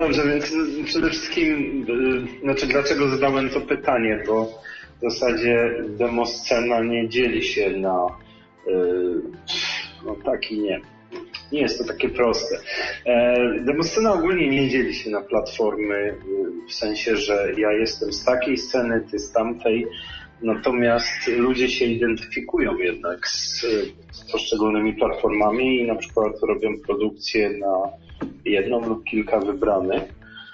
Dobrze, więc przede wszystkim, dlaczego zadałem to pytanie, bo w zasadzie demoscena nie dzieli się na tak i nie. Nie jest to takie proste. Demoscena ogólnie nie dzieli się na platformy, w sensie, że ja jestem z takiej sceny, ty z tamtej, natomiast ludzie się identyfikują jednak z poszczególnymi platformami i na przykład robią produkcję na jedną lub kilka wybranych.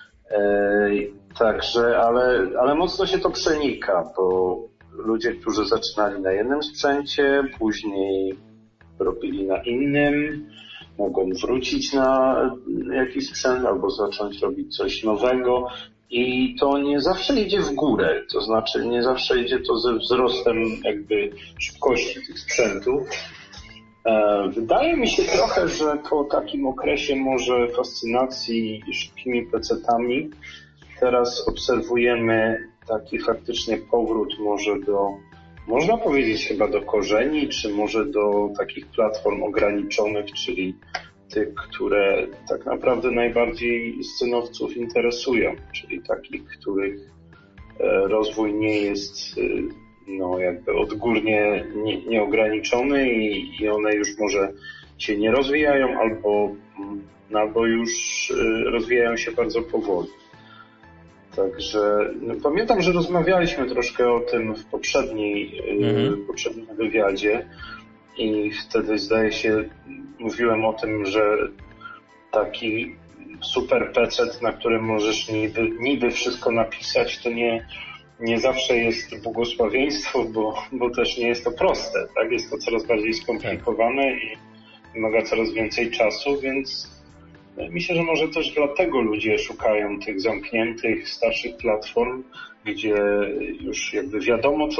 Także, ale mocno się to przenika, bo ludzie, którzy zaczynali na jednym sprzęcie, później robili na innym, mogą wrócić na jakiś sprzęt albo zacząć robić coś nowego i to nie zawsze idzie w górę, to znaczy nie zawsze idzie to ze wzrostem jakby szybkości tych sprzętów. Wydaje mi się trochę, że po takim okresie może fascynacji szybkimi pecetami teraz obserwujemy taki faktycznie powrót może można powiedzieć chyba do korzeni, czy może do takich platform ograniczonych, czyli tych, które tak naprawdę najbardziej scenowców interesują, czyli takich, których rozwój nie jest jakby odgórnie nieograniczony i one już może się nie rozwijają albo już rozwijają się bardzo powoli. Także pamiętam, że rozmawialiśmy troszkę o tym w poprzednim wywiadzie i wtedy zdaje się mówiłem o tym, że taki super PC, na którym możesz niby wszystko napisać, to nie zawsze jest błogosławieństwo, bo też nie jest to proste, tak? Jest to coraz bardziej skomplikowane i wymaga coraz więcej czasu, więc myślę, że może też dlatego ludzie szukają tych zamkniętych, starszych platform, gdzie już jakby wiadomo,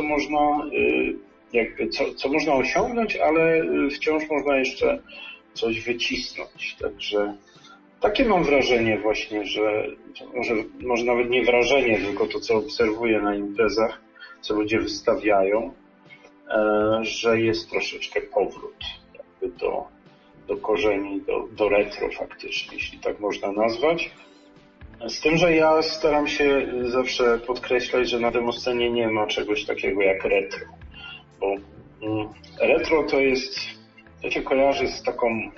co można osiągnąć, ale wciąż można jeszcze coś wycisnąć. Także takie mam wrażenie właśnie, że może nawet nie wrażenie, tylko to, co obserwuję na imprezach, co ludzie wystawiają, że jest troszeczkę powrót jakby do korzeni, do retro faktycznie, jeśli tak można nazwać. Z tym, że ja staram się zawsze podkreślać, że na demoscenie nie ma czegoś takiego jak retro. Bo retro to się kojarzy z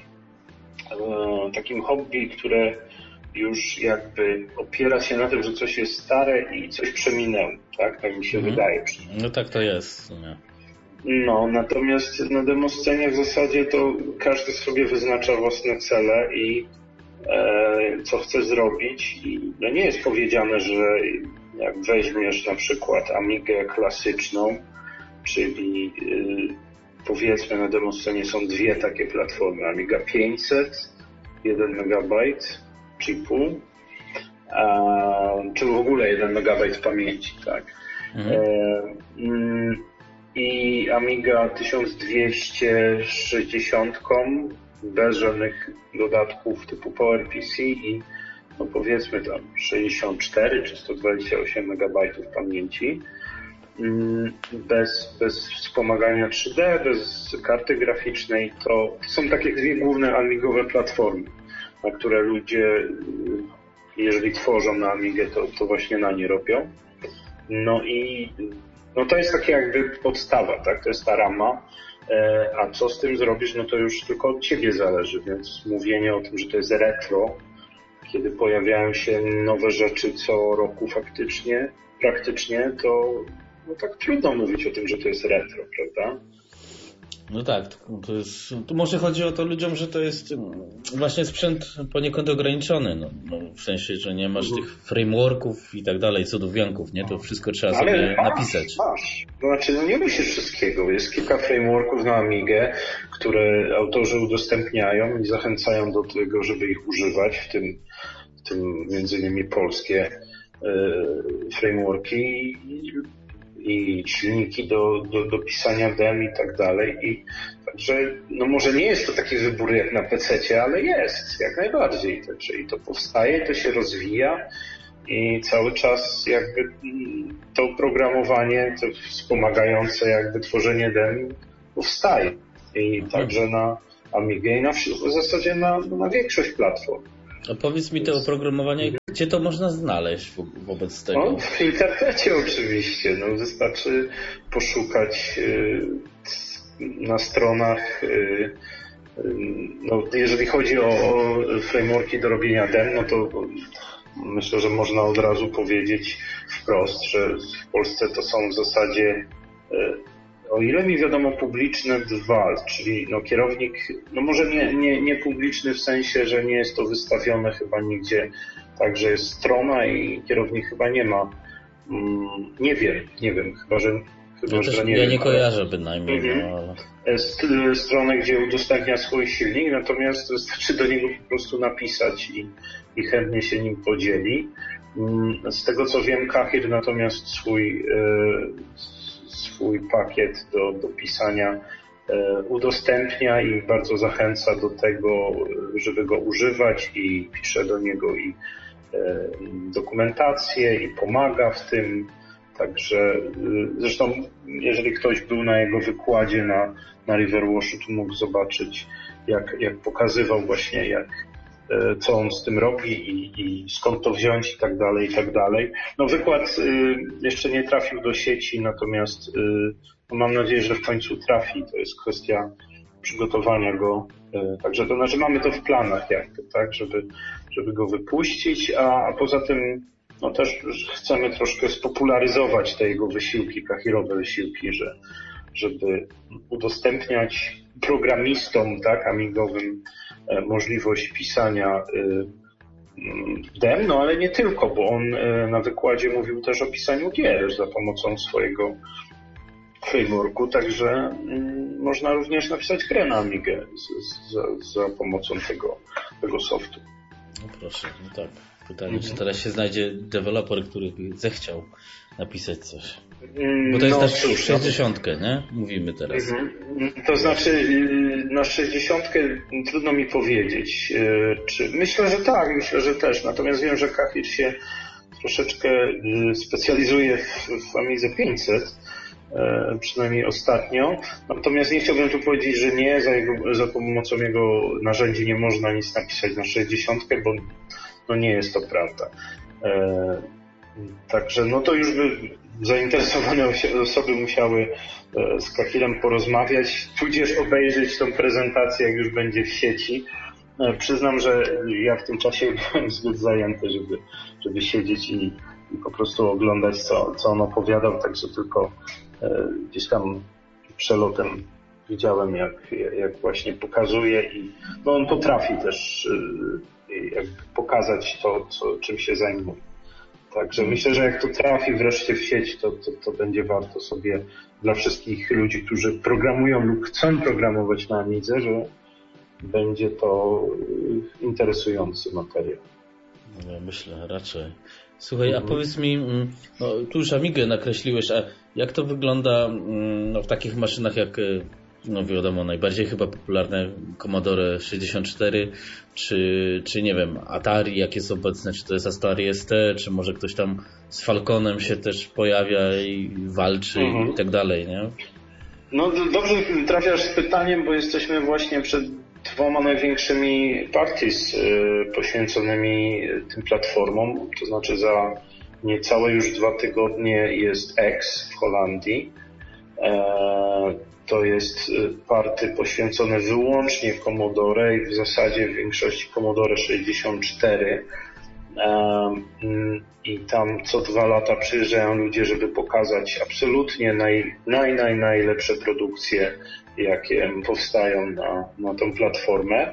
takim hobby, które już jakby opiera się na tym, że coś jest stare i coś przeminęło, tak? Tak mi się wydaje. No tak to jest. Nie? No, natomiast na demoscenie w zasadzie to każdy sobie wyznacza własne cele i co chce zrobić i nie jest powiedziane, że jak weźmiesz na przykład Amigę klasyczną, czyli powiedzmy na demoscenie są dwie takie platformy, Amiga 500, 1 MB, chipu, czy w ogóle 1 MB pamięci, tak? I Amiga 1260 bez żadnych dodatków typu PowerPC i powiedzmy tam 64 czy 128 MB pamięci bez wspomagania 3D, bez karty graficznej. To są takie dwie główne amigowe platformy, na które ludzie, jeżeli tworzą na Amigę, to właśnie na nie robią. No i to jest takie jakby podstawa, tak? To jest ta rama, a co z tym zrobisz, to już tylko od ciebie zależy, więc mówienie o tym, że to jest retro, kiedy pojawiają się nowe rzeczy co roku praktycznie, to tak trudno mówić o tym, że to jest retro, prawda? No tak, tu może chodzi o to ludziom, że to jest właśnie sprzęt poniekąd ograniczony, w sensie, że nie masz tych frameworków i tak dalej, cudowionków, nie? To wszystko trzeba sobie napisać. Masz. Nie musisz wszystkiego. Jest kilka frameworków na Amigę, które autorzy udostępniają i zachęcają do tego, żeby ich używać, w tym między innymi polskie frameworki i silniki do pisania dem i tak dalej. I także może nie jest to taki wybór jak na PC-cie, ale jest, jak najbardziej. Także i to powstaje, to się rozwija i cały czas jakby to oprogramowanie, to wspomagające jakby tworzenie dem powstaje. I także na Amigę i w zasadzie na większość platform. A powiedz mi, to oprogramowanie Gdzie to można znaleźć wobec tego? No, w internecie oczywiście. No, wystarczy poszukać na stronach. No, jeżeli chodzi o frameworki do robienia dem, no to myślę, że można od razu powiedzieć wprost, że w Polsce to są w zasadzie, o ile mi wiadomo, publiczne dwa, czyli no, kierownik, no może nie publiczny w sensie, że nie jest to wystawione chyba nigdzie, także jest strona i kierownik chyba nie ma. Nie wiem, chyba że ja nie kojarzę bynajmniej. Stronę, gdzie udostępnia swój silnik, natomiast wystarczy do niego po prostu napisać i chętnie się nim podzieli. Z tego co wiem, Kahir natomiast swój pakiet do pisania udostępnia i bardzo zachęca do tego, żeby go używać i pisze do niego i dokumentację i pomaga w tym. Także zresztą jeżeli ktoś był na jego wykładzie na Riverwashu, to mógł zobaczyć jak pokazywał właśnie co on z tym robi i skąd to wziąć i tak dalej. No wykład jeszcze nie trafił do sieci, natomiast no mam nadzieję, że w końcu trafi. To jest kwestia przygotowania go. Także to znaczy mamy to w planach jakby, tak, żeby go wypuścić, a poza tym no też chcemy troszkę spopularyzować te jego wysiłki, kahirowe wysiłki, żeby udostępniać programistom, tak, amigowym możliwość pisania dem, no ale nie tylko, bo on na wykładzie mówił też o pisaniu gier za pomocą swojego frameworku, także można również napisać grę na Amigę za pomocą tego softu. No proszę, no tak. Pytanie, czy teraz się znajdzie deweloper, który by zechciał napisać coś? Bo to jest na 60, nie? Mówimy teraz. To znaczy na 60 trudno mi powiedzieć. Myślę, że tak, myślę, że też. Natomiast wiem, że Kahir się troszeczkę specjalizuje w Amidze 500, przynajmniej ostatnio. Natomiast nie chciałbym tu powiedzieć, że nie, za pomocą jego narzędzi nie można nic napisać na 60, bo no nie jest to prawda. Także no to już by zainteresowane osoby musiały z Kahirem porozmawiać, tudzież obejrzeć tą prezentację, jak już będzie w sieci. Przyznam, że ja w tym czasie byłem zbyt zajęty, żeby siedzieć i po prostu oglądać, co on opowiadał, także tylko gdzieś tam przelotem widziałem, jak właśnie pokazuje i no on potrafi też jakby pokazać to, czym się zajmuje. Także myślę, że jak to trafi wreszcie w sieć, to będzie warto sobie dla wszystkich ludzi, którzy programują lub chcą programować na Amidze, że będzie to interesujący materiał. Ja myślę, raczej. Słuchaj, a powiedz mi, no, tu już Amigę nakreśliłeś, a jak to wygląda w takich maszynach jak, no wiadomo, najbardziej chyba popularne Commodore 64, czy nie wiem, Atari, jak jest obecne, czy to jest Atari ST, czy może ktoś tam z Falconem się też pojawia i walczy i tak dalej, nie? No dobrze trafiasz z pytaniem, bo jesteśmy właśnie przed dwoma największymi parties poświęconymi tym platformom, to znaczy za niecałe już 2 tygodnie jest X w Holandii. To jest party poświęcone wyłącznie Commodore i w zasadzie w większości Commodore 64. I tam co 2 lata przyjeżdżają ludzie, żeby pokazać absolutnie najlepsze produkcje, jakie powstają na tą platformę.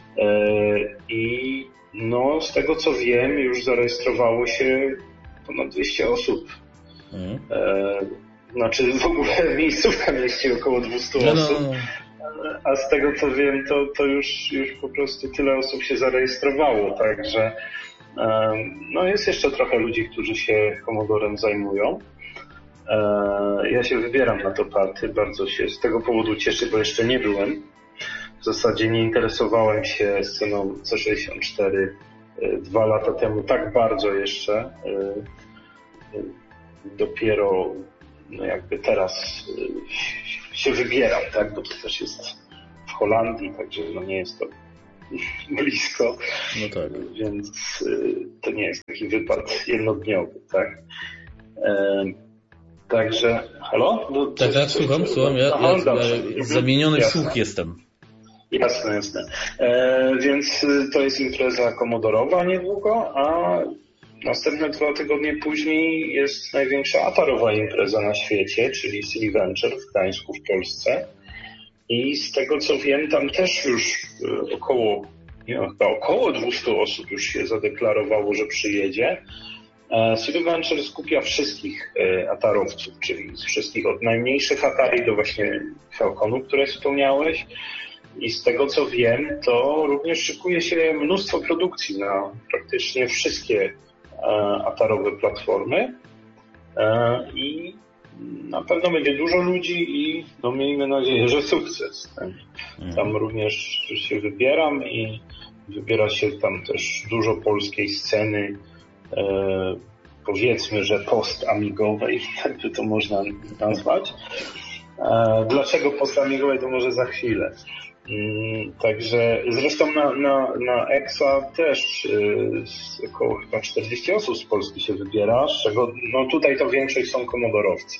I no, z tego co wiem, już zarejestrowało się ponad 200 osób. Znaczy w ogóle miejscówka mieści około 200 osób. A z tego co wiem, to już po prostu tyle osób się zarejestrowało, także no jest jeszcze trochę ludzi, którzy się Commodorem zajmują. Ja się wybieram na to party, bardzo się z tego powodu cieszę, bo jeszcze nie byłem. W zasadzie nie interesowałem się sceną C64 2 lata temu tak bardzo jeszcze. Dopiero no jakby teraz się wybieram, tak? Bo to też jest w Holandii, także no nie jest to blisko. No tak. Więc to nie jest taki wypad jednodniowy, tak? Także, halo? No, Tak, słucham. Ja zamieniony w słuch jestem. Jasne. Więc to jest impreza komodorowa niedługo, a następne 2 tygodnie później jest największa atarowa impreza na świecie, czyli Silly Venture w Gdańsku w Polsce. I z tego co wiem, tam też już około 200 osób już się zadeklarowało, że przyjedzie. Silly Venture skupia wszystkich atarowców, czyli z wszystkich od najmniejszych atari do właśnie Falconu, które wspomniałeś. I z tego co wiem, to również szykuje się mnóstwo produkcji na praktycznie wszystkie atarowe platformy. I na pewno będzie dużo ludzi i miejmy nadzieję, że sukces. Tam również się wybieram i wybiera się tam też dużo polskiej sceny, powiedzmy, że post-amigowej, tak by to można nazwać. Dlaczego post-amigowej, to może za chwilę. Także zresztą na EXA też około chyba 40 osób z Polski się wybiera, z czego tutaj to większość są komodorowcy.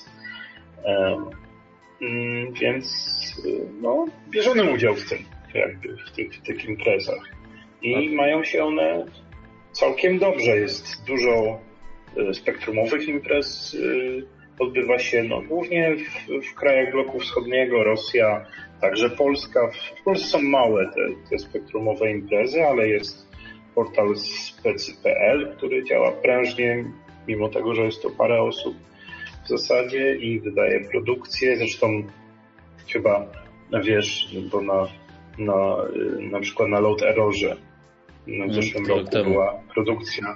Więc bierzemy udział w tym, jakby w tych imprezach. I mają się one całkiem dobrze. Jest dużo spektrumowych imprez, odbywa się głównie w krajach bloku wschodniego, Rosja, także Polska. W Polsce są małe te spektrumowe imprezy, ale jest portal specy.pl, który działa prężnie, mimo tego, że jest to parę osób w zasadzie i wydaje produkcje. Zresztą chyba wiesz, bo na przykład na Load Errorze w zeszłym roku była produkcja,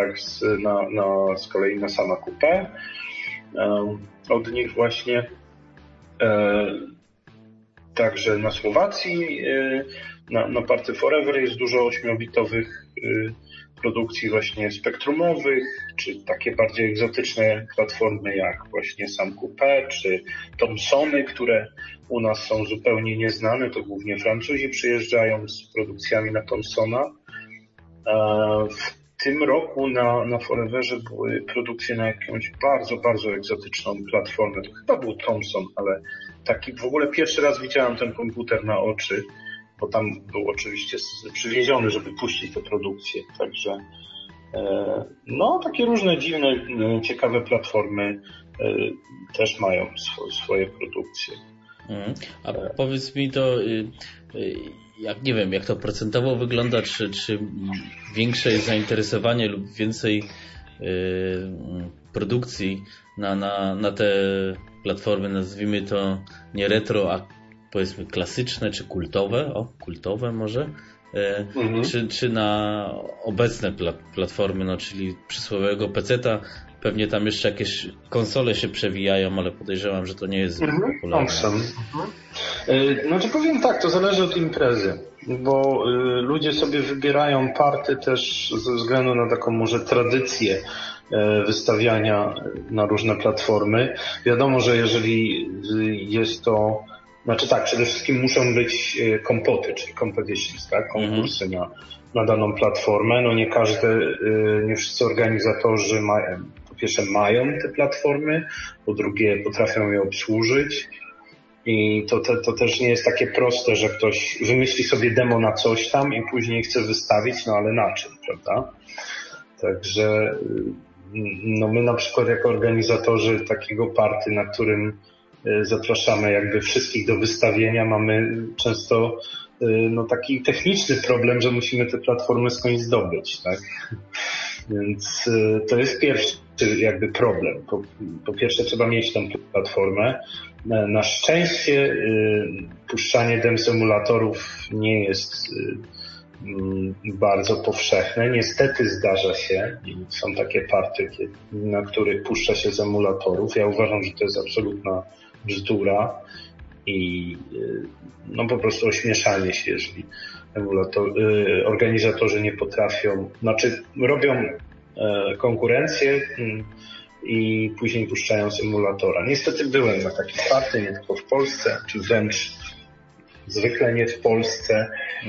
z kolei na Sama Coupé. Od nich właśnie. Także na Słowacji na Party Forever jest dużo 8-bitowych produkcji właśnie spektrumowych, czy takie bardziej egzotyczne platformy jak właśnie Sam Coupé, czy Thomsony, które u nas są zupełnie nieznane, to głównie Francuzi przyjeżdżają z produkcjami na Thomsona. W tym roku na Foreverze były produkcje na jakąś bardzo, bardzo egzotyczną platformę. To chyba był Thomson, ale taki w ogóle pierwszy raz widziałem ten komputer na oczy, bo tam był oczywiście przywieziony, żeby puścić tę produkcję. Także takie różne dziwne, ciekawe platformy też mają swoje produkcje. A powiedz mi to, nie wiem, jak to procentowo wygląda, czy większe jest zainteresowanie lub więcej produkcji na te platformy, nazwijmy to nie retro, a powiedzmy klasyczne czy kultowe, kultowe może, czy na obecne platformy, czyli przysłowiowego peceta. Pewnie tam jeszcze jakieś konsole się przewijają, ale podejrzewam, że to nie jest popularne. Znaczy powiem tak, to zależy od imprezy, bo ludzie sobie wybierają party też ze względu na taką może tradycję wystawiania na różne platformy. Wiadomo, że jeżeli jest to, przede wszystkim muszą być kompoty, czyli competitions, tak, konkursy na daną platformę. Nie wszyscy organizatorzy po pierwsze mają te platformy, po drugie potrafią je obsłużyć. I to też nie jest takie proste, że ktoś wymyśli sobie demo na coś tam i później chce wystawić, ale na czym, prawda? Także my na przykład jako organizatorzy takiego party, na którym zapraszamy jakby wszystkich do wystawienia, mamy często taki techniczny problem, że musimy te platformy skądś zdobyć, tak? Więc to jest pierwszy jakby problem. Po pierwsze trzeba mieć tę platformę. Na szczęście puszczanie dem symulatorów nie jest bardzo powszechne. Niestety zdarza się i są takie partie, na których puszcza się z emulatorów. Ja uważam, że to jest absolutna bzdura i po prostu ośmieszanie się, jeżeli organizatorzy nie potrafią, robią konkurencję i później puszczają symulatora. Niestety byłem na takiej partii, nie tylko w Polsce, czy wręcz zwykle nie w Polsce.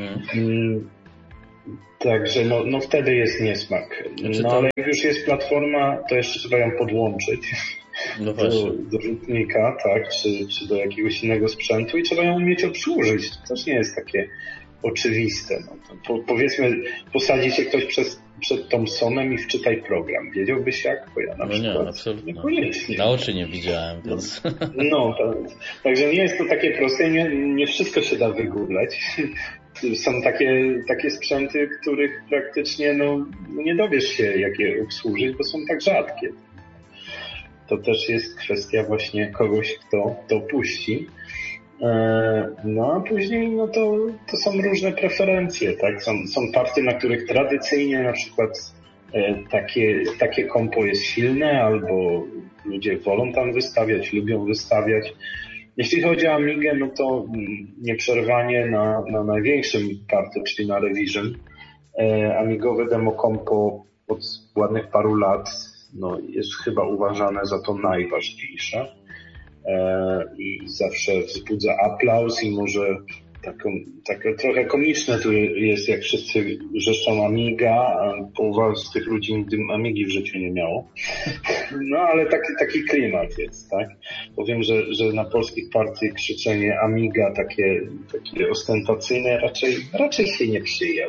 Także no wtedy jest niesmak. No ale jak już jest platforma, to jeszcze trzeba ją podłączyć do rzutnika, tak, czy do jakiegoś innego sprzętu i trzeba ją umieć obsłużyć. To też nie jest takie oczywiste. No, powiedzmy, posadzi się ktoś przed Thomsonem i wczytaj program. Wiedziałbyś jak? Bo ja na przykład nie, absolutnie. Niekoniecznie. Na oczy nie widziałem, więc... No, także nie jest to takie proste, nie wszystko się da wygooglać. Są takie sprzęty, których praktycznie nie dowiesz się, jak je obsłużyć, bo są tak rzadkie. To też jest kwestia właśnie kogoś, kto to puści. No a później to są różne preferencje, tak? Są partie, na których tradycyjnie na przykład takie kompo jest silne, albo ludzie wolą tam wystawiać, lubią wystawiać. Jeśli chodzi o Amigę, no to nieprzerwanie na największym party, czyli na Revision, amigowe demo kompo od ładnych paru lat jest chyba uważane za to najważniejsze. I zawsze wzbudza aplauz i może takie trochę komiczne tu jest, jak wszyscy wrzeszczą Amiga, a połowa z tych ludzi nigdy Amigi w życiu nie miało. No ale taki klimat jest, tak? Powiem, że na polskich partii krzyczenie Amiga takie ostentacyjne raczej się nie przyjął.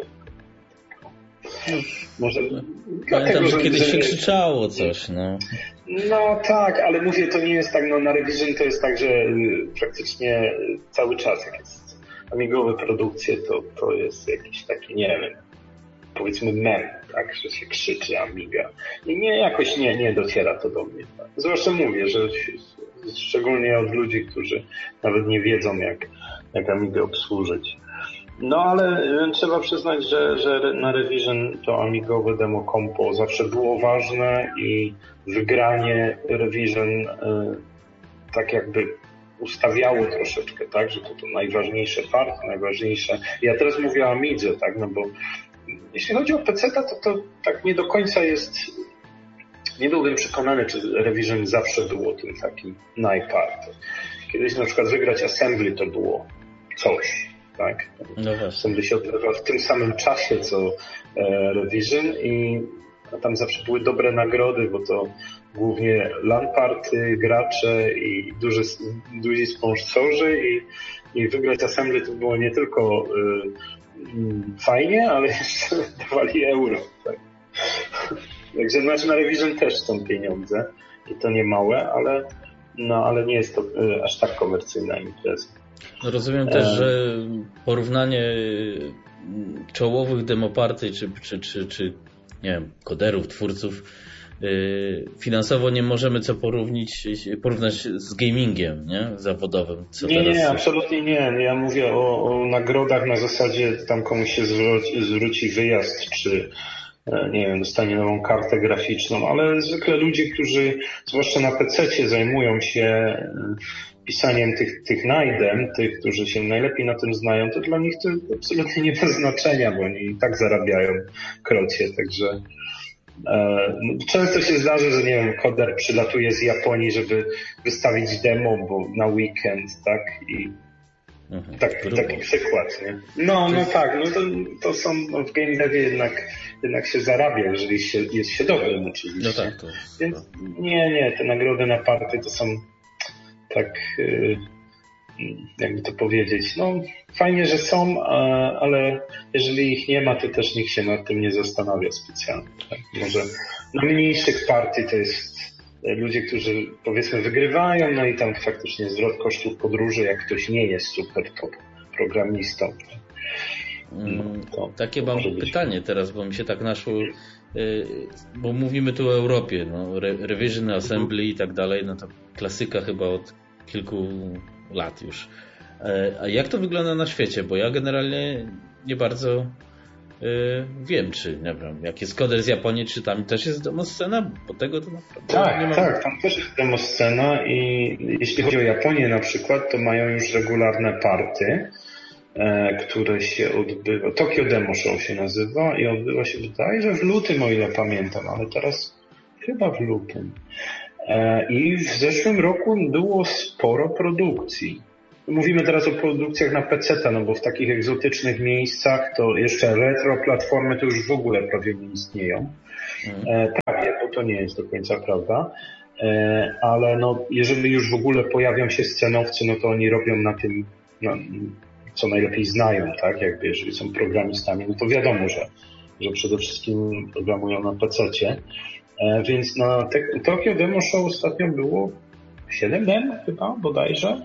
Może pamiętam, że kiedyś się krzyczało coś, no. No tak, ale mówię, to nie jest tak, na Revision to jest tak, że praktycznie cały czas jest. Amigowe produkcje to jest jakiś taki, nie wiem, powiedzmy mem, tak, że się krzyczy Amiga. I jakoś nie dociera to do mnie. Tak. Zwłaszcza mówię, że szczególnie od ludzi, którzy nawet nie wiedzą, jak Amigę obsłużyć. No ale trzeba przyznać, że na Revision to amigowe demo kompo zawsze było ważne i wygranie Revision tak jakby ustawiało troszeczkę, tak, że to najważniejsze partie, najważniejsze. Ja teraz mówię o Amidze, tak, no bo jeśli chodzi o PC-ta, to tak nie do końca jest, nie byłbym przekonany, czy Revision zawsze było tym takim najparty. Kiedyś na przykład wygrać Assembly to było coś. Tak? Assembly się odbywa w tym samym czasie co Revision i tam zawsze były dobre nagrody, bo to głównie LAN party, gracze i duzi sponsorzy i wygrać Assembly to było nie tylko fajnie, ale jeszcze dawali euro. Tak? Także na Revision też są pieniądze i to nie małe, ale nie jest to aż tak komercyjna impreza. No rozumiem też, że porównanie czołowych demoparty czy nie wiem, koderów, twórców finansowo nie możemy porównać z gamingiem, nie? Zawodowym. Nie, absolutnie nie. Ja mówię o nagrodach na zasadzie tam komuś się zwróci wyjazd, czy nie wiem, dostanie nową kartę graficzną, ale zwykle ludzie, którzy zwłaszcza na PC-cie zajmują się pisaniem tych najdem, tych, którzy się najlepiej na tym znają, to dla nich to absolutnie nie ma znaczenia, bo oni i tak zarabiają krocie, także często się zdarzy, że nie wiem, koder przylatuje z Japonii, żeby wystawić demo, bo na weekend, tak, i taki przykład, nie? No tak, to są, w game devie jednak się zarabia, jeżeli jest się dobrym oczywiście. No tak, więc nie, te nagrody na party to są tak, jakby to powiedzieć, fajnie, że są, ale jeżeli ich nie ma, to też nikt się nad tym nie zastanawia specjalnie. Tak? Może na mniejszych partii to jest ludzie, którzy powiedzmy wygrywają, no i tam faktycznie zwrot kosztów podróży, jak ktoś nie jest super top programistą. Takie mam pytanie teraz, bo mi się tak naszło, bo mówimy tu o Europie, Revision, Assembly i tak dalej, to klasyka chyba od kilku lat już. A jak to wygląda na świecie? Bo ja generalnie nie bardzo wiem, czy nie wiem, jak jest koder z Japonii, czy tam też jest demoscena, bo tego to naprawdę nie ma. Tak, tam też jest demoscena i jeśli chodzi o Japonię na przykład, to mają już regularne party, które się odbywa. Tokyo Demo Show się nazywa i odbywa się, wydaje, że w lutym, o ile pamiętam, ale teraz chyba w lutym. I w zeszłym roku było sporo produkcji. mówimy teraz o produkcjach na PC-ta, no bo w takich egzotycznych miejscach to jeszcze retro platformy to już w ogóle prawie nie istnieją. Prawie, bo to nie jest do końca prawda. Ale no, jeżeli już w ogóle pojawią się scenowcy, no to oni robią na tym, no, co najlepiej znają, tak? Jakby jeżeli są programistami, no to wiadomo, że przede wszystkim programują na PC-cie. Więc na Tokyo Demo Show ostatnio było 7 dem chyba bodajże.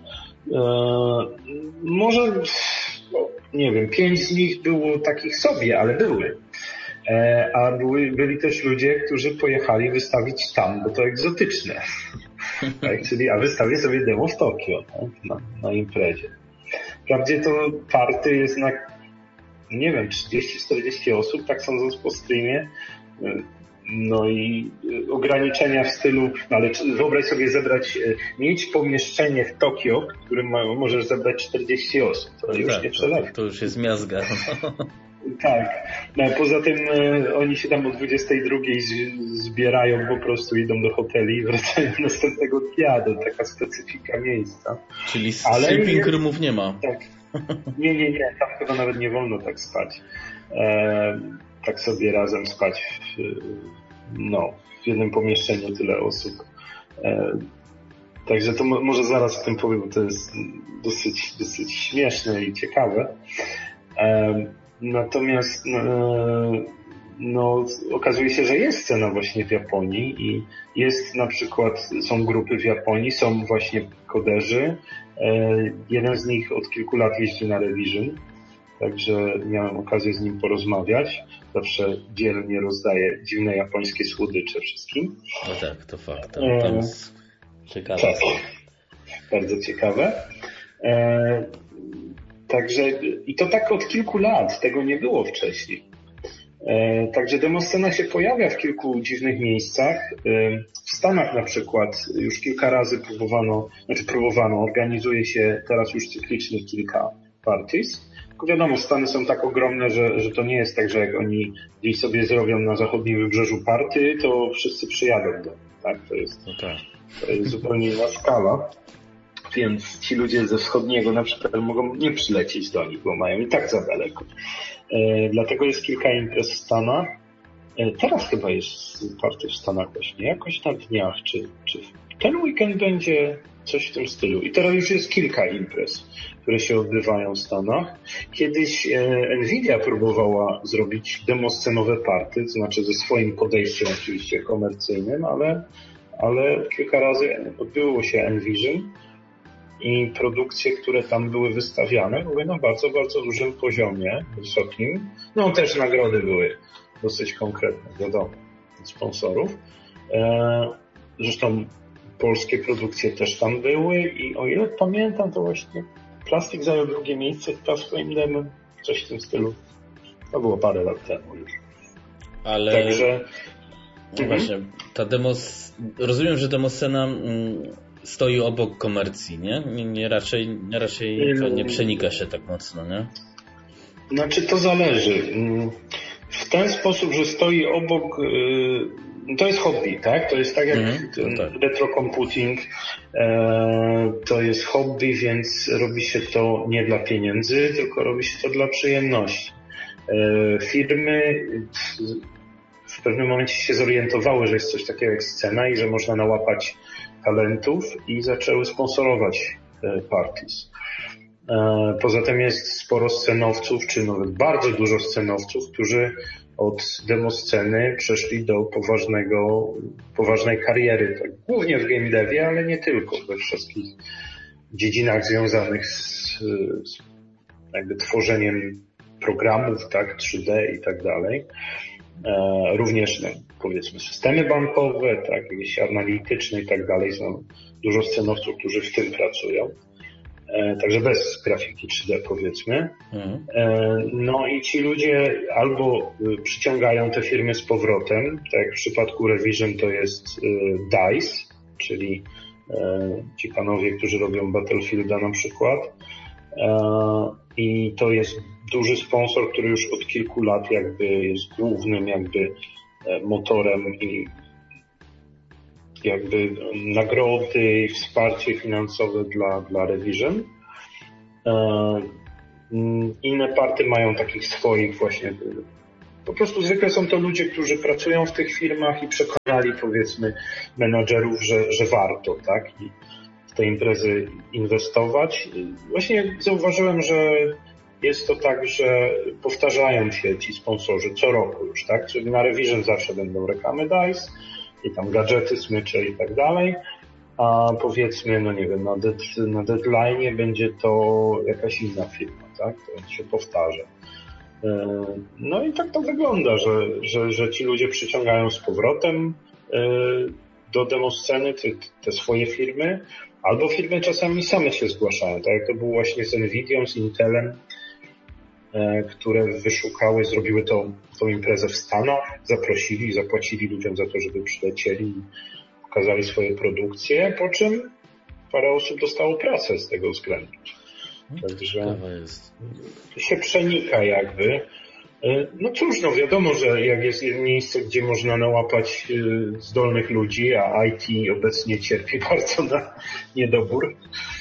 Może, nie wiem, 5 z nich było takich sobie, ale były. A byli też ludzie, którzy pojechali wystawić tam, bo to egzotyczne. Tak, czyli a wystawię sobie demo w Tokio, tak, na imprezie. Wprawdzie to party jest na, nie wiem, 30-40 osób, tak sądząc po streamie. No i ograniczenia w stylu, ale wyobraź sobie mieć pomieszczenie w Tokio, w którym możesz zebrać 40 osób. To już tak, nie przeleci. To już jest miazga. Tak. No, poza tym oni się tam o 22 zbierają, po prostu idą do hoteli i wracają następnego dnia. To taka specyfika miejsca. Czyli sleeping roomów nie ma. Tak. Nie. Tam chyba nawet nie wolno tak spać. Tak sobie razem spać w jednym pomieszczeniu tyle osób. Także to może zaraz o tym powiem, bo to jest dosyć śmieszne i ciekawe. Natomiast okazuje się, że jest scena właśnie w Japonii i jest na przykład, są grupy w Japonii, są właśnie koderzy. Jeden z nich od kilku lat jeździ na Revision, także miałem okazję z nim porozmawiać. Zawsze dzielnie rozdaje dziwne japońskie słodycze wszystkim. No tak, to fakt. Tam jest ciekawe. Tak, bardzo ciekawe. Także i to tak od kilku lat, tego nie było wcześniej. Także demoscena się pojawia w kilku dziwnych miejscach. W Stanach na przykład już kilka razy próbowano, organizuje się teraz już cyklicznie kilka parties. Tylko wiadomo, Stany są tak ogromne, że to nie jest tak, że jak oni gdzieś sobie zrobią na zachodnim wybrzeżu party, to wszyscy przyjadą do nich, tak? To jest zupełnie inna skala. Więc ci ludzie ze wschodniego na przykład mogą nie przylecieć do nich, bo mają i tak za daleko. Dlatego jest kilka imprez w Stanach. Teraz chyba jest party w Stanach właśnie, jakoś na dniach, czy ten weekend będzie coś w tym stylu. I teraz już jest kilka imprez, które się odbywają w Stanach. Kiedyś Nvidia próbowała zrobić demoscenowe party, to znaczy ze swoim podejściem oczywiście komercyjnym, ale kilka razy odbyło się Envision i produkcje, które tam były wystawiane, były na bardzo, bardzo dużym poziomie, wysokim. No też nagrody były dosyć konkretne, wiadomo, od sponsorów. Zresztą polskie produkcje też tam były i o ile pamiętam, to właśnie Plastik zajął drugie miejsce chyba swoim demem, coś w tym stylu. To było parę lat temu już. Ale także właśnie, rozumiem, że demoscena stoi obok komercji, nie? Raczej to nie przenika się tak mocno, nie? Znaczy to zależy. W ten sposób, że stoi obok, to jest hobby, tak? To jest tak jak retro computing, to jest hobby, więc robi się to nie dla pieniędzy, tylko robi się to dla przyjemności. Firmy w pewnym momencie się zorientowały, że jest coś takiego jak scena i że można nałapać talentów i zaczęły sponsorować parties. Poza tym jest sporo scenowców, czy nawet bardzo dużo scenowców, którzy od demosceny przeszli do poważnej kariery, tak, głównie w game devie, ale nie tylko, we wszystkich dziedzinach związanych z jakby tworzeniem programów, tak, 3D i tak dalej. Również, powiedzmy, systemy bankowe, tak, jakieś analityczne i tak dalej. Są dużo scenowców, którzy w tym pracują. Także bez grafiki 3D, powiedzmy. No i ci ludzie albo przyciągają te firmy z powrotem, tak jak w przypadku Revision to jest DICE, czyli ci panowie, którzy robią Battlefielda na przykład. I to jest duży sponsor, który już od kilku lat jakby jest głównym jakby motorem i jakby nagrody i wsparcie finansowe dla Revision. Inne partie mają takich swoich właśnie. Po prostu zwykle są to ludzie, którzy pracują w tych firmach i przekonali, powiedzmy, menadżerów, że warto, tak? I w te imprezy inwestować. Właśnie zauważyłem, że jest to tak, że powtarzają się ci sponsorzy co roku już, tak? Czyli na Revision zawsze będą reklamy DICE i tam gadżety, smycze i tak dalej. A powiedzmy, no nie wiem, na deadline będzie to jakaś inna firma, tak? To się powtarza. No i tak to wygląda, że ci ludzie przyciągają z powrotem do demosceny te swoje firmy, albo firmy czasami same się zgłaszają, tak jak to było właśnie z Nvidią, z Intelem, które wyszukały, zrobiły tą imprezę w Stanach, zaprosili, zapłacili ludziom za to, żeby przylecieli i pokazali swoje produkcje, po czym parę osób dostało pracę z tego względu. Także to się przenika jakby. No cóż, no wiadomo, że jak jest miejsce, gdzie można nałapać zdolnych ludzi, a IT obecnie cierpi bardzo na niedobór,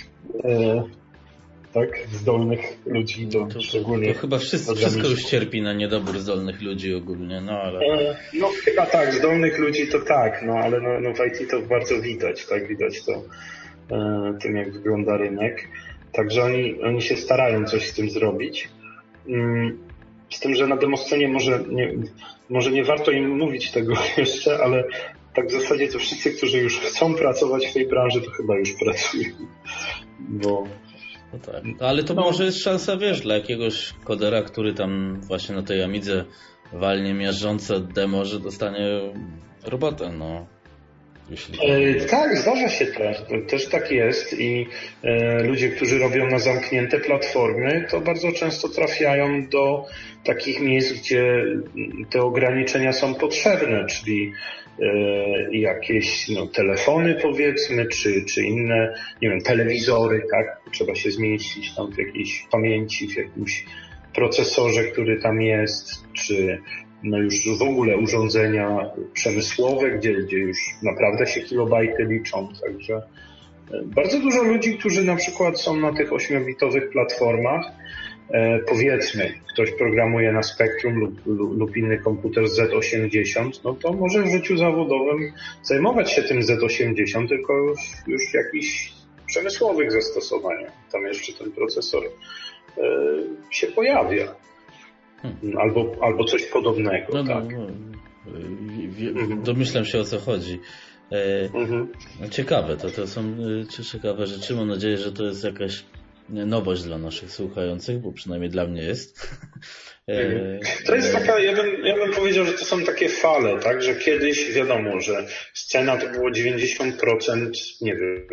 tak, zdolnych ludzi, to szczególnie... To chyba wszystko już cierpi na niedobór zdolnych ludzi ogólnie, no ale... No chyba tak, zdolnych ludzi to tak, no ale no w IT to bardzo widać, tak, widać to tym, jak wygląda rynek. Także oni się starają coś z tym zrobić. Z tym, że na demoscenie może nie warto im mówić tego jeszcze, ale tak w zasadzie to wszyscy, którzy już chcą pracować w tej branży, to chyba już pracują. Bo... No tak. Ale to może jest szansa, wiesz, dla jakiegoś kodera, który tam właśnie na tej Amidze walnie miażdżące demo, że dostanie robotę, no. Tak, zdarza się też tak jest i ludzie, którzy robią na zamknięte platformy, to bardzo często trafiają do takich miejsc, gdzie te ograniczenia są potrzebne, czyli jakieś telefony powiedzmy, czy inne, nie wiem, telewizory, tak? Trzeba się zmieścić tam w jakiejś pamięci, w jakimś procesorze, który tam jest, czy już w ogóle urządzenia przemysłowe, gdzie już naprawdę się kilobajty liczą. Także bardzo dużo ludzi, którzy na przykład są na tych 8-bitowych platformach, powiedzmy, ktoś programuje na Spectrum lub inny komputer Z80, no to może w życiu zawodowym zajmować się tym Z80, tylko już w jakichś przemysłowych zastosowaniach. Tam jeszcze ten procesor się pojawia. Albo coś podobnego, tak. Domyślam się, o co chodzi. Ciekawe, to są ciekawe rzeczy. Mam nadzieję, że to jest jakaś nowość dla naszych słuchających, bo przynajmniej dla mnie jest. To jest taka, ja bym powiedział, że to są takie fale, tak, że kiedyś wiadomo, że scena to było 90%, nie wiem,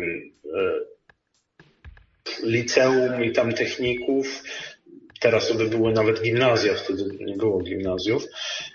liceum i tam techników. Teraz to by były nawet gimnazja, wtedy nie było gimnazjów.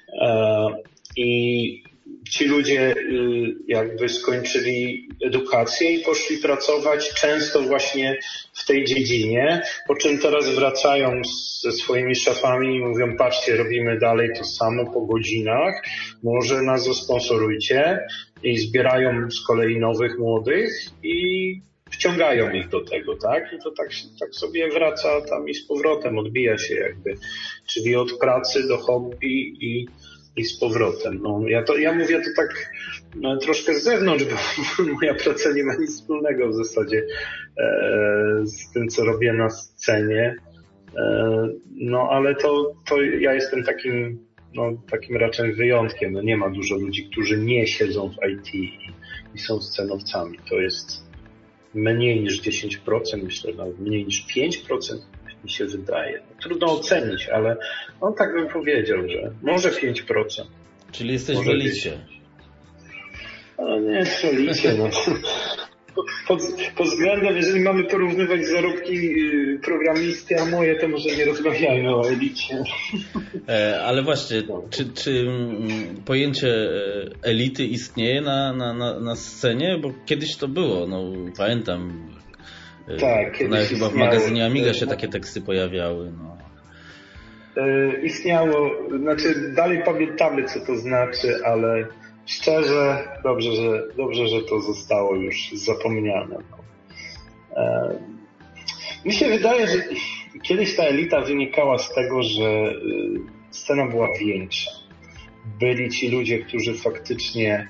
I ci ludzie jakby skończyli edukację i poszli pracować często właśnie w tej dziedzinie, po czym teraz wracają ze swoimi szefami i mówią, patrzcie, robimy dalej to samo po godzinach, może nas zasponsorujcie, i zbierają z kolei nowych młodych i wciągają ich do tego, tak? I to tak sobie wraca tam i z powrotem, odbija się jakby, czyli od pracy do hobby i z powrotem. No, ja mówię to tak troszkę z zewnątrz, bo moja praca nie ma nic wspólnego w zasadzie z tym, co robię na scenie. No ale to ja jestem takim raczej wyjątkiem. No, nie ma dużo ludzi, którzy nie siedzą w IT i są scenowcami. To jest mniej niż 10%, myślę, nawet mniej niż 5%. Mi się wydaje. Trudno ocenić, ale tak bym powiedział, że może 5%. Czyli jesteś w elicie. Ale nie w elicie. No. Pod względem, jeżeli mamy porównywać zarobki programisty, a moje, to może nie rozmawiajmy o elicie. Ale właśnie, czy pojęcie elity istnieje na scenie? Bo kiedyś to było, pamiętam. Tak, kiedyś chyba w magazynie Amiga się takie teksty pojawiały. No. Istniało, dalej pamiętamy, co to znaczy, ale szczerze, dobrze, że to zostało już zapomniane. Mi się wydaje, że kiedyś ta elita wynikała z tego, że scena była większa. Byli ci ludzie, którzy faktycznie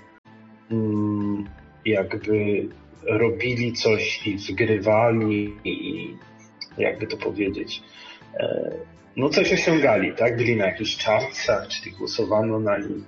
jakby robili coś i wgrywali i jakby to powiedzieć, no coś osiągali, tak? Byli na jakichś chartsach, czyli głosowano na nich,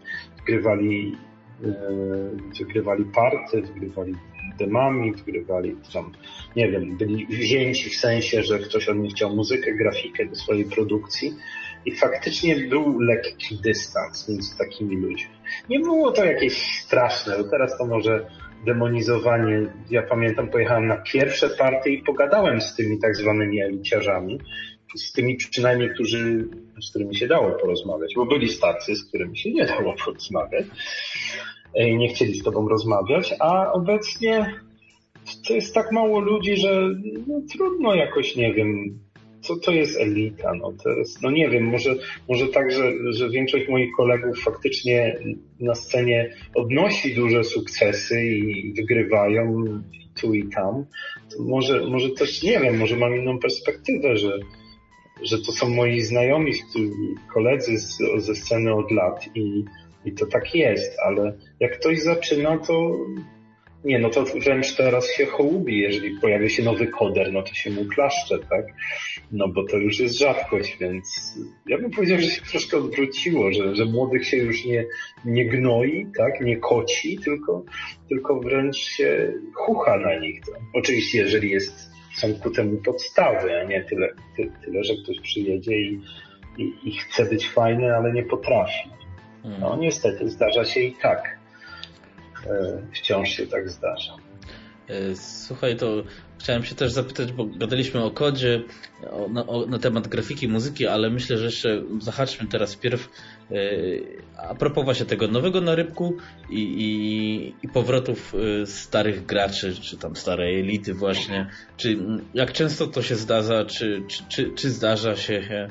wygrywali party, wygrywali demami, wygrywali tam, nie wiem, byli wzięci w sensie, że ktoś od nich chciał muzykę, grafikę do swojej produkcji i faktycznie był lekki dystans między takimi ludźmi. Nie było to jakieś straszne, bo teraz to może demonizowanie. Ja pamiętam, pojechałem na pierwsze party i pogadałem z tymi tak zwanymi eliciarzami, z tymi przynajmniej, z którymi się dało porozmawiać, bo byli tacy, z którymi się nie dało porozmawiać i nie chcieli z tobą rozmawiać, a obecnie to jest tak mało ludzi, że no, trudno jakoś, nie wiem, co to jest elita, no to jest, no nie wiem, może tak, że większość moich kolegów faktycznie na scenie odnosi duże sukcesy i wygrywają tu i tam, to może też, nie wiem, może mam inną perspektywę, że to są moi znajomi, koledzy ze sceny od lat i to tak jest, ale jak ktoś zaczyna, to nie, no to wręcz teraz się hołubi, jeżeli pojawi się nowy koder, no to się mu klaszcze, tak? No bo to już jest rzadkość, więc ja bym powiedział, że się troszkę odwróciło, że młodych się już nie gnoi, tak? Nie koci, tylko wręcz się chucha na nich. To. Oczywiście, jeżeli są ku temu podstawy, a nie tyle, że ktoś przyjedzie i chce być fajny, ale nie potrafi. No niestety, zdarza się i tak. Wciąż się tak zdarza. Słuchaj, to chciałem się też zapytać, bo gadaliśmy o kodzie, na temat grafiki, muzyki, ale myślę, że jeszcze zahaczmy teraz wpierw a propos właśnie tego nowego narybku i powrotów starych graczy, czy tam starej elity właśnie. Czy jak często to się zdarza, czy zdarza się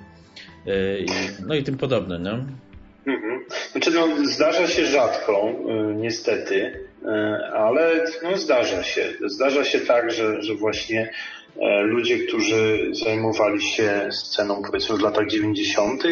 no i tym podobne, nie? Znaczy, no, zdarza się rzadko, niestety, ale no, zdarza się. Zdarza się tak, że właśnie ludzie, którzy zajmowali się sceną powiedzmy w latach 90.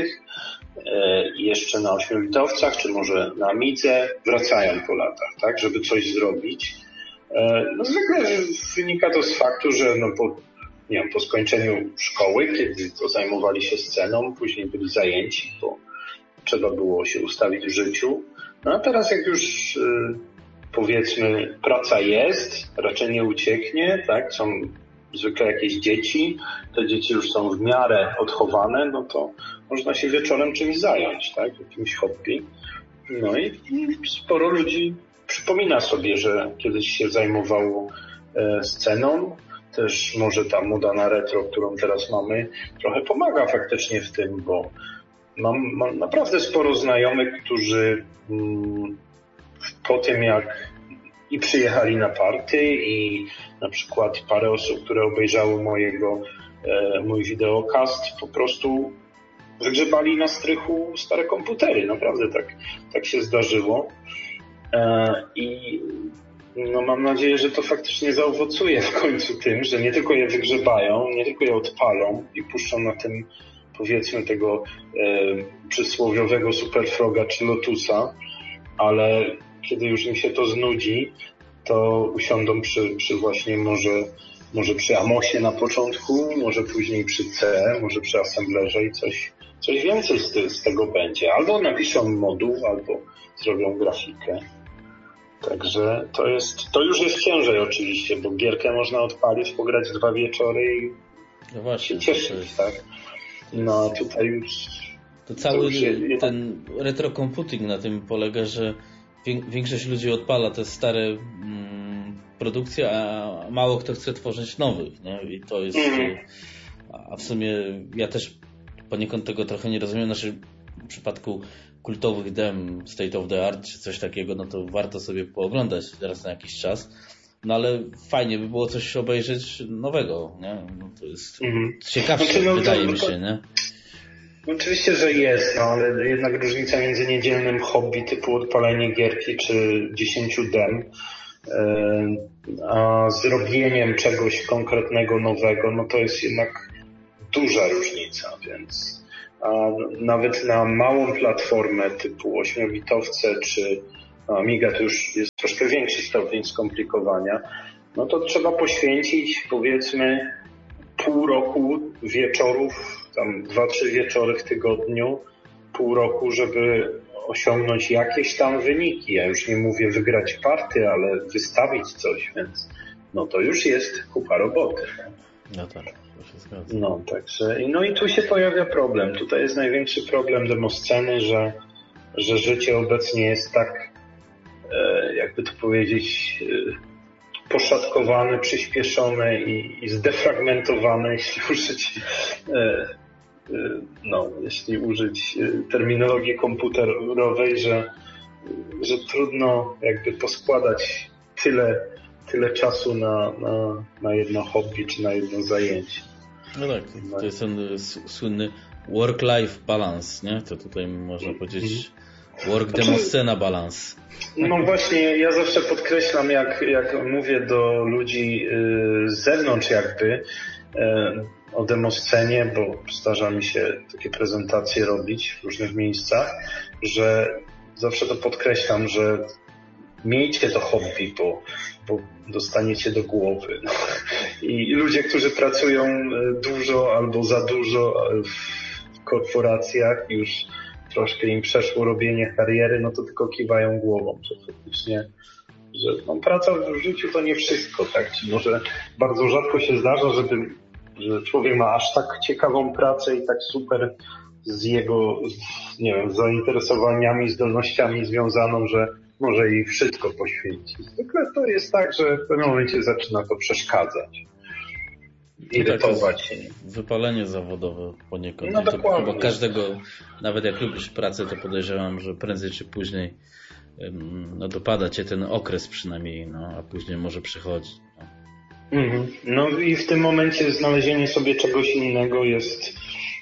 Jeszcze na 8-bitowcach, czy może na Amidze, wracają po latach, tak, żeby coś zrobić. No, zwykle wynika to z faktu, że no, po skończeniu szkoły, kiedy to zajmowali się sceną, później byli zajęci, bo trzeba było się ustawić w życiu. No a teraz jak już powiedzmy praca jest, raczej nie ucieknie, tak? Są zwykle jakieś dzieci, te dzieci już są w miarę odchowane, no to można się wieczorem czymś zająć, tak? Jakimś hobby. No i sporo ludzi przypomina sobie, że kiedyś się zajmowało sceną. Też może ta moda na retro, którą teraz mamy, trochę pomaga faktycznie w tym, bo mam naprawdę sporo znajomych, którzy po tym jak i przyjechali na party i na przykład parę osób, które obejrzały mój wideokast, po prostu wygrzebali na strychu stare komputery. Naprawdę tak się zdarzyło. I no mam nadzieję, że to faktycznie zaowocuje w końcu tym, że nie tylko je wygrzebają, nie tylko je odpalą i puszczą na tym powiedzmy tego przysłowiowego Superfroga czy Lotusa, ale kiedy już im się to znudzi, to usiądą przy właśnie może przy Amosie na początku, może później przy C, może przy assemblerze i coś więcej z tego będzie. Albo napiszą moduł, albo zrobią grafikę. Także to już jest ciężej oczywiście, bo gierkę można odpalić, pograć 2 wieczory i no właśnie, się cieszyć, tak? No tutaj już... To cały ten retro computing na tym polega, że większość ludzi odpala te stare produkcje, a mało kto chce tworzyć nowych, nie? I to jest... A w sumie ja też poniekąd tego trochę nie rozumiem. Znaczy w przypadku kultowych dem, State of the Art czy coś takiego, no to warto sobie pooglądać raz na jakiś czas. No ale fajnie by było coś obejrzeć nowego, nie? No to jest ciekawsze, wydaje mi się, nie? Oczywiście, że jest, no ale jednak różnica między niedzielnym hobby typu odpalenie gierki czy 10 dem a zrobieniem czegoś konkretnego, nowego, no to jest jednak duża różnica, więc nawet na małą platformę typu 8-bitowce czy Amiga to już jest troszkę większy stopień skomplikowania, no to trzeba poświęcić powiedzmy pół roku wieczorów, tam 2-3 wieczory w tygodniu, pół roku, żeby osiągnąć jakieś tam wyniki. Ja już nie mówię wygrać party, ale wystawić coś, więc no to już jest kupa roboty. No tak, to się zgadza. No, także, no i tu się pojawia problem. Tutaj jest największy problem demosceny, że życie obecnie jest tak, jakby to powiedzieć, poszatkowane, przyspieszone i zdefragmentowane, jeśli użyć terminologii komputerowej, że trudno jakby poskładać tyle czasu na jedno hobby czy na jedno zajęcie. No tak, to jest ten słynny work-life balance, nie? To tutaj można powiedzieć work-demoscena balance. No właśnie, ja zawsze podkreślam, jak mówię do ludzi z zewnątrz jakby o demoscenie, bo zdarza mi się takie prezentacje robić w różnych miejscach, że zawsze to podkreślam, że miejcie to hobby, bo dostaniecie do głowy. No. I ludzie, którzy pracują dużo albo za dużo w korporacjach, już troszkę im przeszło robienie kariery, no to tylko kiwają głową, że faktycznie, że praca w życiu to nie wszystko, tak? Czy może bardzo rzadko się zdarza, że człowiek ma aż tak ciekawą pracę i tak super z jego, nie wiem, zainteresowaniami, zdolnościami związaną, że może jej wszystko poświęcić. Zwykle to jest tak, że w pewnym momencie zaczyna to przeszkadzać. Irytować. Wypalenie zawodowe poniekąd. No dokładnie. Chyba każdego, nawet jak lubisz pracę, to podejrzewam, że prędzej czy później dopada cię ten okres przynajmniej, a później może przychodzi. No i w tym momencie znalezienie sobie czegoś innego jest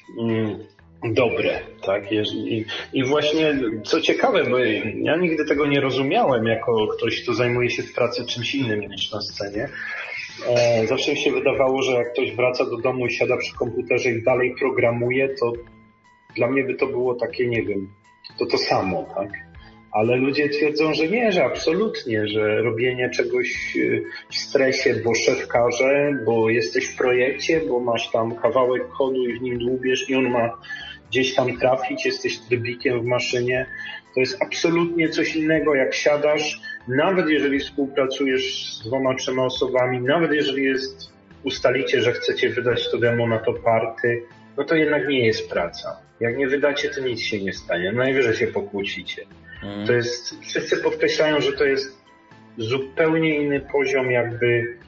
dobre, tak? I właśnie co ciekawe, bo ja nigdy tego nie rozumiałem jako ktoś, kto zajmuje się w pracy czymś innym niż na scenie. Zawsze mi się wydawało, że jak ktoś wraca do domu i siada przy komputerze i dalej programuje, to dla mnie by to było takie, nie wiem, to samo, tak? Ale ludzie twierdzą, że nie, że absolutnie, że robienie czegoś w stresie, bo szef każe, bo jesteś w projekcie, bo masz tam kawałek kodu i w nim dłubiesz i on ma gdzieś tam trafić, jesteś trybikiem w maszynie. To jest absolutnie coś innego, jak siadasz, nawet jeżeli współpracujesz z 2-3 osobami, nawet jeżeli ustalicie, że chcecie wydać to demo na to party, no to jednak nie jest praca. Jak nie wydacie, to nic się nie stanie. Najwyżej się pokłócicie. To jest, wszyscy podkreślają, że to jest zupełnie inny poziom jakby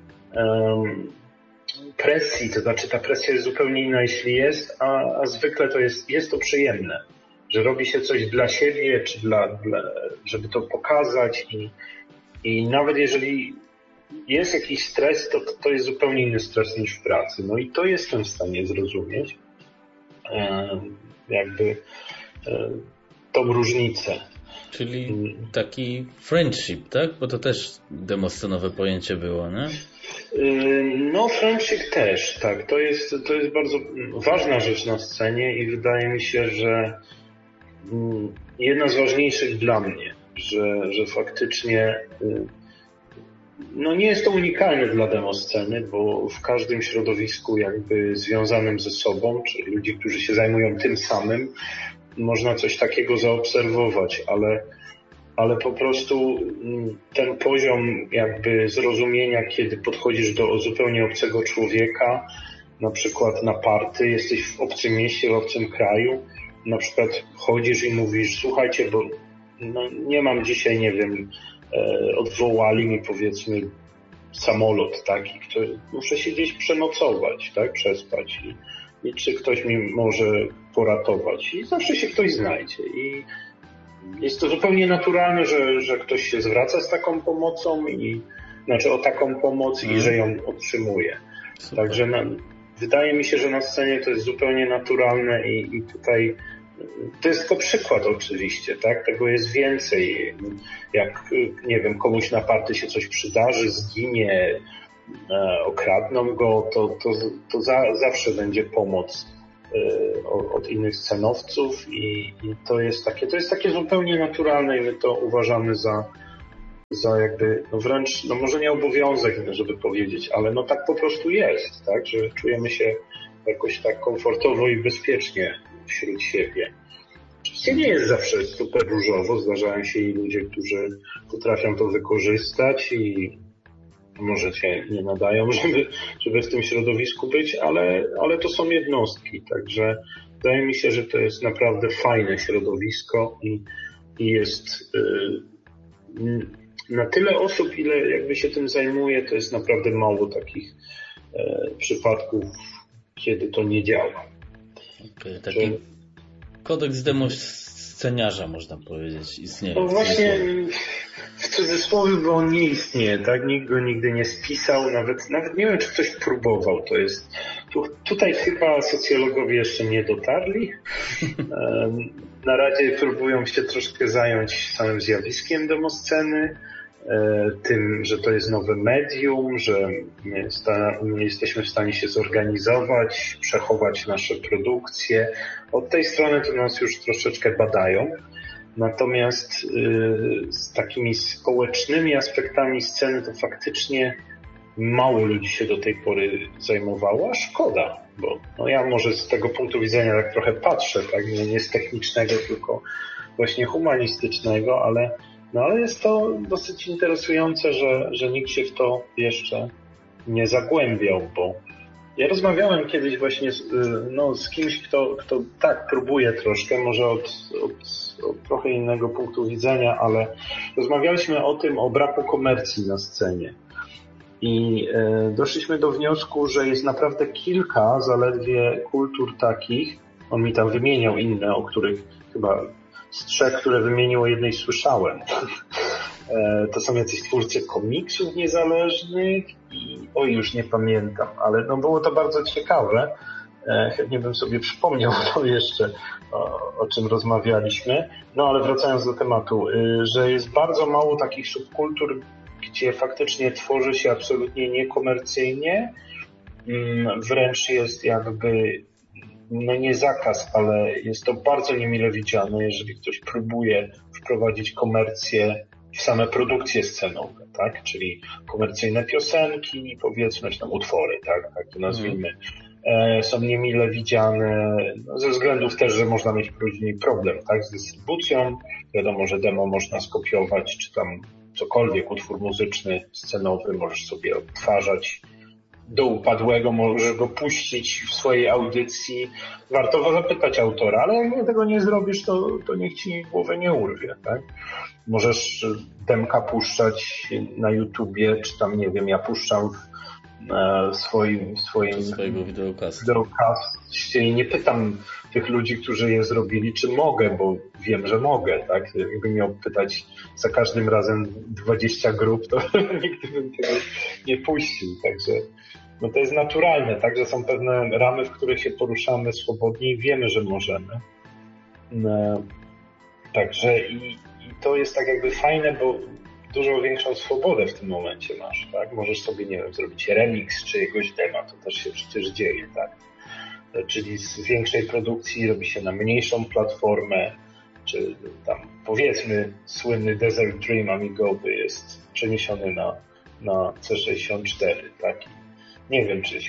presji, to znaczy ta presja jest zupełnie inna, jeśli jest, a zwykle to jest to przyjemne, że robi się coś dla siebie, czy żeby to pokazać i nawet jeżeli jest jakiś stres, to jest zupełnie inny stres niż w pracy. No i to jestem w stanie zrozumieć jakby tą różnicę. Czyli taki friendship, tak? Bo to też demoscenowe pojęcie było, nie? No, friendship też, tak. To jest bardzo ważna rzecz na scenie i wydaje mi się, że jedna z ważniejszych dla mnie, że faktycznie nie jest to unikalne dla demosceny, bo w każdym środowisku jakby związanym ze sobą, czy ludzi, którzy się zajmują tym samym, można coś takiego zaobserwować, ale po prostu ten poziom jakby zrozumienia, kiedy podchodzisz do zupełnie obcego człowieka, na przykład na party, jesteś w obcym mieście, w obcym kraju, na przykład chodzisz i mówisz, słuchajcie, bo nie mam dzisiaj, nie wiem, odwołali mi powiedzmy samolot taki, który muszę się gdzieś przenocować, tak, przespać i czy ktoś mi może poratować i zawsze się ktoś znajdzie i jest to zupełnie naturalne, że ktoś się zwraca z taką pomocą o taką pomoc i że ją otrzymuje. Super. Także wydaje mi się, że na scenie to jest zupełnie naturalne i tutaj To jest tylko przykład oczywiście, tak? Tego jest więcej. Jak, nie wiem, komuś na party się coś przydarzy, zginie, okradną go, to zawsze będzie pomoc od innych scenowców i to jest takie zupełnie naturalne i my to uważamy za jakby, no wręcz, no może nie obowiązek, żeby powiedzieć, ale no tak po prostu jest, tak? Że czujemy się jakoś tak komfortowo i bezpiecznie wśród siebie. Oczywiście nie jest zawsze super różowo, zdarzają się i ludzie, którzy potrafią to wykorzystać i może się nie nadają, żeby w tym środowisku być, ale to są jednostki, także wydaje mi się, że to jest naprawdę fajne środowisko i jest na tyle osób, ile jakby się tym zajmuje, to jest naprawdę mało takich przypadków, kiedy to nie działa. Okay, taki kodeks demosceniarza, można powiedzieć, istnieje. No właśnie w cudzysłowie, bo on nie istnieje, tak? Nikt go nigdy nie spisał, nawet nie wiem, czy ktoś próbował. To jest tutaj chyba socjologowie jeszcze nie dotarli. Na razie próbują się troszkę zająć samym zjawiskiem demosceny, tym, że to jest nowe medium, że my jesteśmy w stanie się zorganizować, przechować nasze produkcje. Od tej strony to nas już troszeczkę badają. Natomiast z takimi społecznymi aspektami sceny to faktycznie mało ludzi się do tej pory zajmowało, a szkoda, bo no ja może z tego punktu widzenia tak trochę patrzę, tak, nie z technicznego, tylko właśnie humanistycznego, ale jest to dosyć interesujące, że nikt się w to jeszcze nie zagłębiał, bo ja rozmawiałem kiedyś właśnie z kimś, kto tak próbuje troszkę, może od trochę innego punktu widzenia, ale rozmawialiśmy o braku komercji na scenie. I doszliśmy do wniosku, że jest naprawdę kilka zaledwie kultur takich, on mi tam wymieniał inne, o których chyba z 3, które wymienił, o jednej słyszałem. To są jacyś twórcy komiksów niezależnych i już nie pamiętam, ale no było to bardzo ciekawe. Chętnie bym sobie przypomniał to jeszcze, o czym rozmawialiśmy. No ale wracając do tematu, że jest bardzo mało takich subkultur, gdzie faktycznie tworzy się absolutnie niekomercyjnie. Wręcz jest jakby, no nie zakaz, ale jest to bardzo niemile widziane, jeżeli ktoś próbuje wprowadzić komercję w same produkcje scenowe, tak? Czyli komercyjne piosenki, powiedzmy, czy tam utwory, tak to nazwijmy, są niemile widziane, no, ze względów też, że można mieć później problem, tak? Z dystrybucją. Wiadomo, że demo można skopiować, czy tam cokolwiek, utwór muzyczny, scenowy, możesz sobie odtwarzać do upadłego, możesz go puścić w swojej audycji. Warto zapytać autora, ale jak tego nie zrobisz, to nikt ci głowę nie urwie, tak? Możesz demka puszczać na YouTubie, czy tam, nie wiem, ja puszczam w swoim wideokaście i nie pytam tych ludzi, którzy je zrobili, czy mogę, bo wiem, że mogę, tak? Jakbym miał pytać za każdym razem 20 grup, to nigdy bym tego nie puścił, także no to jest naturalne, tak? Że są pewne ramy, w których się poruszamy swobodnie i wiemy, że możemy. Także i to jest tak jakby fajne, bo dużo większą swobodę w tym momencie masz, tak? Możesz sobie, nie wiem, zrobić remix czyjegoś dema, to też się przecież dzieje, tak? Czyli z większej produkcji robi się na mniejszą platformę, czy tam powiedzmy słynny Desert Dream Amigowy jest przeniesiony na C64, tak? Nie wiem, czy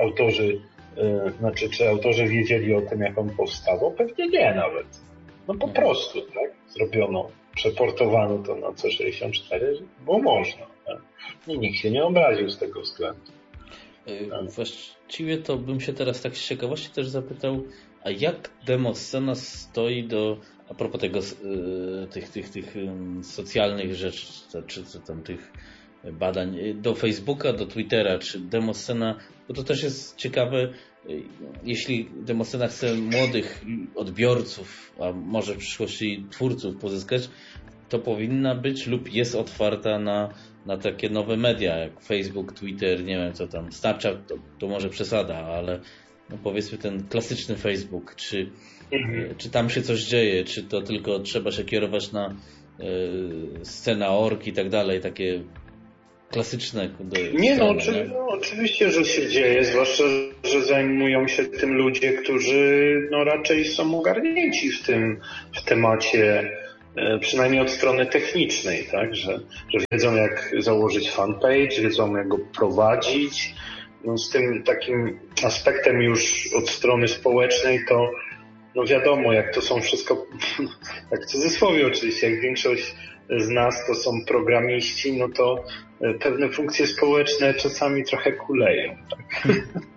autorzy wiedzieli o tym, jak on powstawał? Pewnie nie nawet. No po prostu, tak? Przeportowano to na C64, bo można. Tak? I nikt się nie obraził z tego względu. Właściwie to bym się teraz tak z ciekawości też zapytał, a jak demoscena stoi a propos tego, tych socjalnych rzeczy, czy tam tych badań, do Facebooka, do Twittera, czy demoscena, bo to też jest ciekawe, jeśli demoscena chce młodych odbiorców, a może w przyszłości twórców pozyskać, to powinna być lub jest otwarta na takie nowe media, jak Facebook, Twitter, nie wiem co tam, Snapchat, to może przesada, ale no powiedzmy ten klasyczny Facebook, czy czy tam się coś dzieje, czy to tylko trzeba się kierować na scena.org i tak dalej, takie klasyczne strony, oczywiście, że się dzieje, zwłaszcza, że zajmują się tym ludzie, którzy raczej są ogarnięci w temacie, przynajmniej od strony technicznej, tak, że wiedzą, jak założyć fanpage, wiedzą, jak go prowadzić. Z tym takim aspektem już od strony społecznej to wiadomo, jak to są wszystko, jak w cudzysłowie oczywiście, jak większość z nas to są programiści, to pewne funkcje społeczne czasami trochę kuleją. Tak?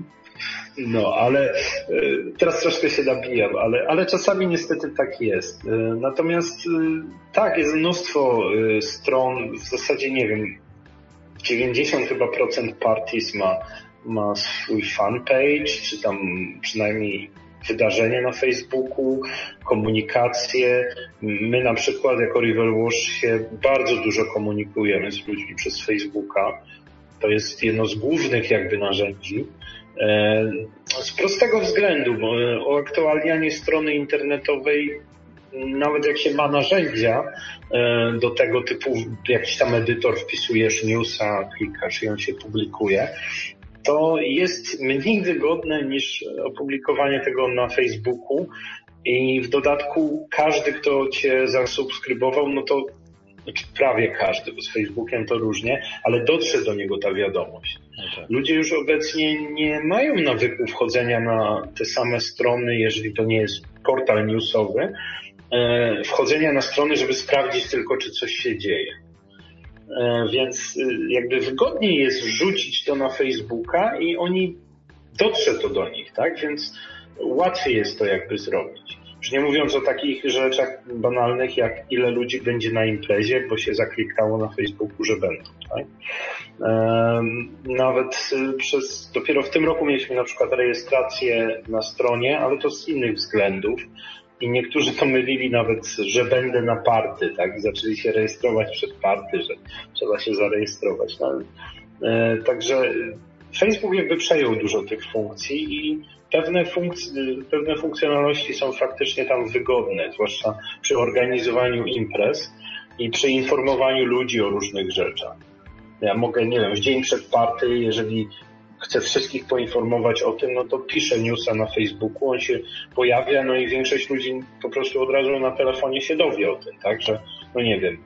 Ale teraz troszkę się nabijam, ale czasami niestety tak jest. Natomiast tak, jest mnóstwo stron, w zasadzie nie wiem, 90% chyba parties ma swój fanpage, czy tam przynajmniej wydarzenia na Facebooku, komunikację. My na przykład jako Riverwash się bardzo dużo komunikujemy z ludźmi przez Facebooka. To jest jedno z głównych jakby narzędzi. Z prostego względu, bo uaktualnianie strony internetowej, nawet jak się ma narzędzia do tego typu, jakiś tam edytor, wpisujesz newsa, klikasz i on się publikuje, to jest mniej wygodne niż opublikowanie tego na Facebooku i w dodatku każdy, kto cię zasubskrybował, znaczy prawie każdy, bo z Facebookiem to różnie, ale dotrze do niego ta wiadomość. Okay. Ludzie już obecnie nie mają nawyku wchodzenia na te same strony, jeżeli to nie jest portal newsowy, wchodzenia na strony, żeby sprawdzić tylko, czy coś się dzieje. Więc jakby wygodniej jest wrzucić to na Facebooka i oni dotrze to do nich, tak? Więc łatwiej jest to jakby zrobić. Już nie mówiąc o takich rzeczach banalnych, jak ile ludzi będzie na imprezie, bo się zaklikało na Facebooku, że będą, tak? Nawet dopiero w tym roku mieliśmy na przykład rejestrację na stronie, ale to z innych względów. I niektórzy to mylili nawet, że będę na party, tak? I zaczęli się rejestrować przed party, że trzeba się zarejestrować. Także Facebook jakby przejął dużo tych funkcji i pewne funkcjonalności są faktycznie tam wygodne, zwłaszcza przy organizowaniu imprez i przy informowaniu ludzi o różnych rzeczach. Ja mogę, nie wiem, w dzień przed party, jeżeli chcę wszystkich poinformować o tym, to piszę newsa na Facebooku, on się pojawia, i większość ludzi po prostu od razu na telefonie się dowie o tym, tak, że, nie wiem,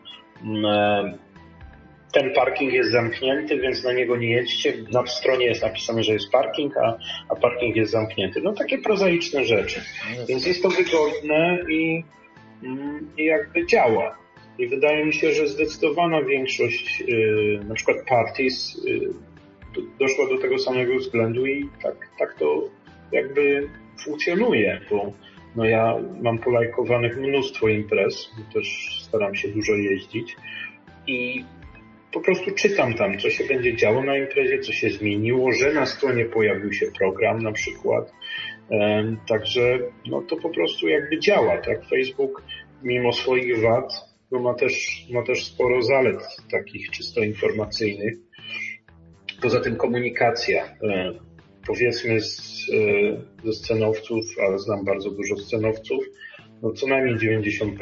ten parking jest zamknięty, więc na niego nie jedźcie, na stronie jest napisane, że jest parking, a parking jest zamknięty. Takie prozaiczne rzeczy. Więc jest to wygodne i jakby działa. I wydaje mi się, że zdecydowana większość na przykład parties doszła do tego samego względu i tak to jakby funkcjonuje, bo ja mam polajkowanych mnóstwo imprez, też staram się dużo jeździć i po prostu czytam tam, co się będzie działo na imprezie, co się zmieniło, że na stronie pojawił się program na przykład. Także to po prostu jakby działa, tak? Facebook mimo swoich wad ma też sporo zalet takich czysto informacyjnych. Poza tym komunikacja. Powiedzmy ze scenowców, ale znam bardzo dużo scenowców, co najmniej 90%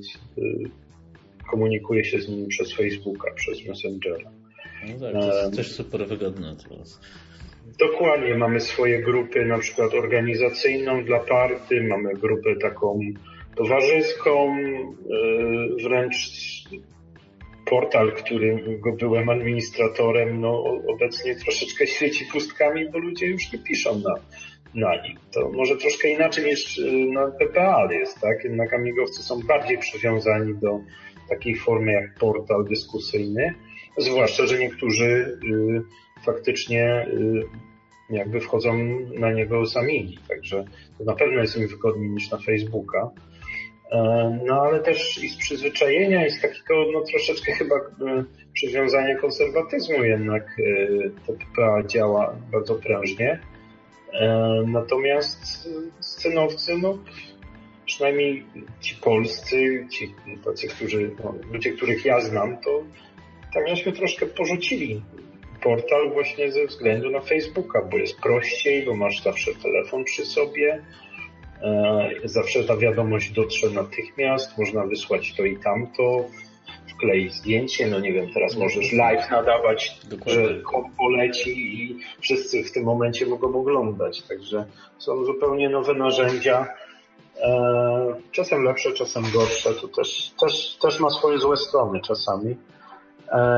komunikuje się z nimi przez Facebooka, przez Messengera. Tak, to jest też super wygodne teraz. Dokładnie, mamy swoje grupy, na przykład organizacyjną dla party, mamy grupę taką towarzyską, wręcz portal, którego byłem administratorem, obecnie troszeczkę świeci pustkami, bo ludzie już nie piszą na nim. To może troszkę inaczej niż na PPA jest, tak? Jednak amigowcy są bardziej przywiązani do takiej formy jak portal dyskusyjny, zwłaszcza, że niektórzy faktycznie jakby wchodzą na niego sami, także to na pewno jest im wygodniej niż na Facebooka. Ale też i z przyzwyczajenia, i z takiego troszeczkę chyba przywiązania konserwatyzmu jednak to PPA działa bardzo prężnie. Natomiast scenowcy, przynajmniej ci polscy, ci tacy, ludzie, których ja znam, to tak żeśmy troszkę porzucili portal właśnie ze względu na Facebooka, bo jest prościej, bo masz zawsze telefon przy sobie. Zawsze ta wiadomość dotrze natychmiast, można wysłać to i tamto, wkleić zdjęcie, no nie wiem, teraz możesz live nadawać, że kod poleci i wszyscy w tym momencie mogą oglądać, także są zupełnie nowe narzędzia, czasem lepsze, czasem gorsze, to też ma swoje złe strony czasami.